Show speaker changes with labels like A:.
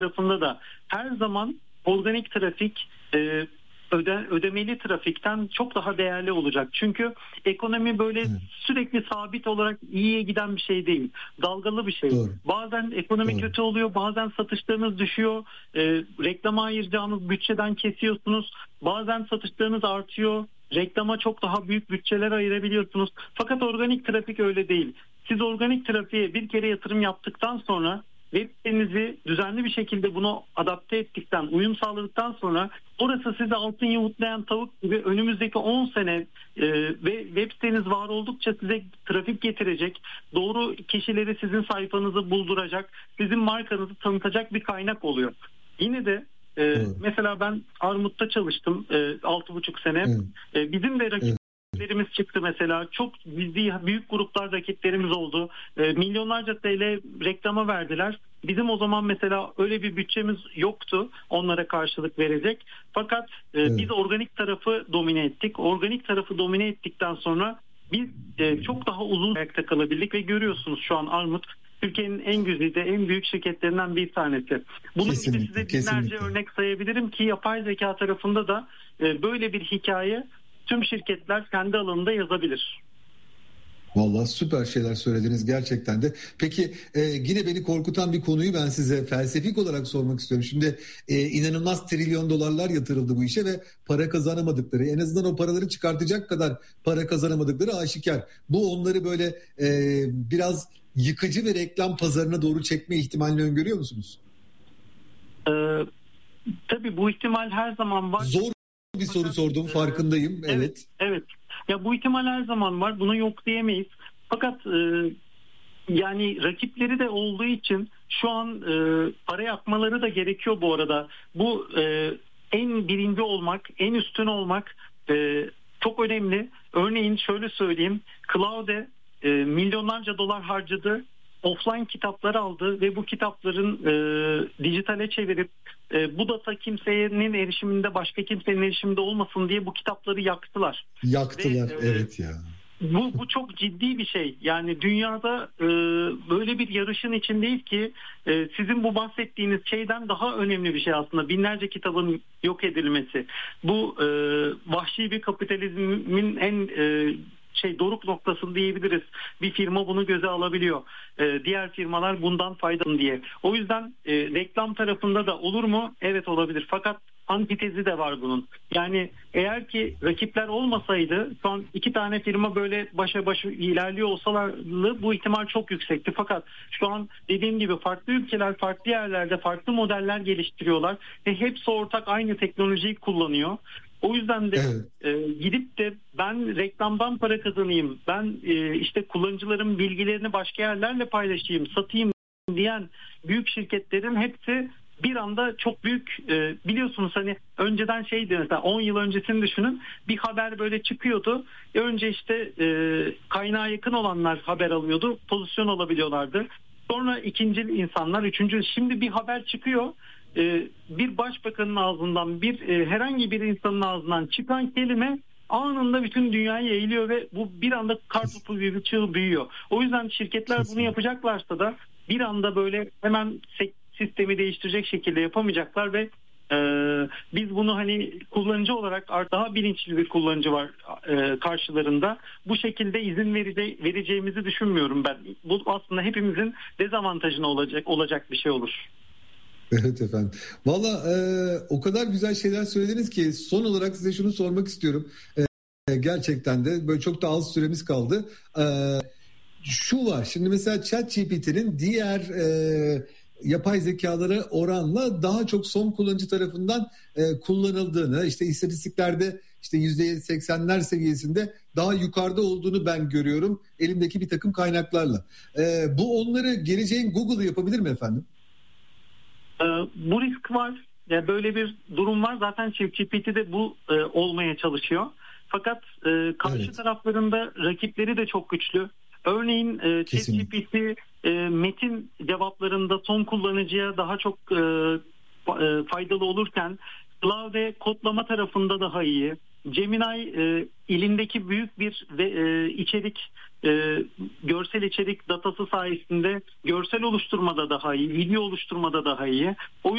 A: tarafında da her zaman organik trafik ödemeli trafikten çok daha değerli olacak. Çünkü ekonomi böyle sürekli sabit olarak iyiye giden bir şey değil. Dalgalı bir şey.
B: Doğru.
A: Bazen ekonomi
B: Doğru.
A: kötü oluyor, bazen satışlarınız düşüyor. Reklama ayıracağınız bütçeden kesiyorsunuz. Bazen satışlarınız artıyor. Reklama çok daha büyük bütçeler ayırabiliyorsunuz. Fakat organik trafik öyle değil. Siz organik trafiğe bir kere yatırım yaptıktan sonra, web sitenizi düzenli bir şekilde bunu adapte ettikten, uyum sağladıktan sonra orası size altın yumurtlayan tavuk gibi önümüzdeki 10 sene ve web siteniz var oldukça size trafik getirecek, doğru kişileri sizin sayfanızı bulduracak, sizin markanızı tanıtacak bir kaynak oluyor. Yine de mesela ben Armut'ta çalıştım 6,5 sene. Bizim de rakiplerimiz çıktı mesela. Çok ciddi büyük gruplar rakiplerimiz oldu. Milyonlarca TL reklama verdiler. Bizim o zaman mesela öyle bir bütçemiz yoktu onlara karşılık verecek. Fakat biz organik tarafı domine ettik. Organik tarafı domine ettikten sonra biz çok daha uzun ayakta kalabildik ve görüyorsunuz şu an Armut Türkiye'nin en güzide, en büyük şirketlerinden bir tanesi. Bunun gibi size binlerce örnek sayabilirim ki yapay zeka tarafında da böyle bir hikaye tüm şirketler kendi alanında yazabilir.
B: Vallahi süper şeyler söylediniz gerçekten de. Peki yine beni korkutan bir konuyu ben size felsefik olarak sormak istiyorum. Şimdi inanılmaz trilyon dolarlar yatırıldı bu işe ve para kazanamadıkları, en azından o paraları çıkartacak kadar para kazanamadıkları aşikar. Bu onları böyle biraz yıkıcı bir reklam pazarına doğru çekme ihtimalini öngörüyor musunuz?
A: Tabii bu ihtimal her zaman var.
B: Zor bir soru sordum, farkındayım.
A: Evet. Ya bu ihtimal her zaman var. Bunu yok diyemeyiz. Fakat yani rakipleri de olduğu için şu an para yapmaları da gerekiyor bu arada. Bu en birinci olmak, en üstün olmak çok önemli. Örneğin şöyle söyleyeyim. Claude milyonlarca dolar harcadı. Offline kitapları aldı ve bu kitapların dijitale çevirip bu data kimsenin erişiminde, başka kimsenin erişiminde olmasın diye bu kitapları yaktılar.
B: Yaktılar, evet ya.
A: Bu çok ciddi bir şey. Yani dünyada böyle bir yarışın içindeyiz ki sizin bu bahsettiğiniz şeyden daha önemli bir şey aslında. Binlerce kitabın yok edilmesi. Bu vahşi bir kapitalizmin en doruk noktası diyebiliriz. Bir firma bunu göze alabiliyor. Diğer firmalar bundan faydalanın diye. O yüzden reklam tarafında da olur mu? Evet, olabilir. Fakat antitezi de var bunun. Yani eğer ki rakipler olmasaydı şu an 2 tane firma böyle başa baş ilerliyor olsalardı bu ihtimal çok yüksekti. Fakat şu an dediğim gibi farklı ülkeler, farklı yerlerde farklı modeller geliştiriyorlar ve hepsi ortak aynı teknolojiyi kullanıyor. O yüzden de gidip de ben reklamdan para kazanayım, ben işte kullanıcıların bilgilerini başka yerlerle paylaşayım, satayım diyen büyük şirketlerin hepsi bir anda çok büyük, biliyorsunuz hani önceden şeydi, mesela 10 yıl öncesini düşünün, bir haber böyle çıkıyordu. Önce işte kaynağa yakın olanlar haber alıyordu, pozisyon alabiliyorlardı. Sonra ikinci insanlar, üçüncü, şimdi bir haber çıkıyor. Bir başbakanın ağzından, bir herhangi bir insanın ağzından çıkan kelime anında bütün dünyaya yayılıyor ve bu bir anda kartopu gibi bir çığ büyüyor. O yüzden şirketler bunu yapacaklarsa da bir anda böyle hemen sistemi değiştirecek şekilde yapamayacaklar ve biz bunu hani kullanıcı olarak daha bilinçli bir kullanıcı var karşılarında. Bu şekilde izin vereceğimizi düşünmüyorum ben. Bu aslında hepimizin dezavantajına olacak bir şey olur.
B: Evet efendim. Valla o kadar güzel şeyler söylediniz ki son olarak size şunu sormak istiyorum. Gerçekten de böyle çok da az süremiz kaldı. Şu var, şimdi mesela ChatGPT'nin diğer yapay zekalara oranla daha çok son kullanıcı tarafından kullanıldığını, işte istatistiklerde işte %80'ler seviyesinde daha yukarıda olduğunu ben görüyorum elimdeki bir takım kaynaklarla. Bu onları geleceğin Google'ı yapabilir mi efendim?
A: Bu risk var. Yani böyle bir durum var. Zaten ChatGPT de bu olmaya çalışıyor. Fakat karşı taraflarında rakipleri de çok güçlü. Örneğin ChatGPT metin cevaplarında son kullanıcıya daha çok faydalı olurken Claude kodlama tarafında daha iyi. Gemini elindeki büyük bir içerik görsel içerik datası sayesinde görsel oluşturmada daha iyi, video oluşturmada daha iyi. O